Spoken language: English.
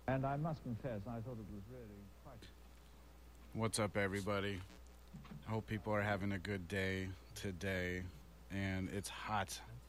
And I must confess, I thought it was really quite. What's up, everybody? Hope people are having a good day today. And it's hot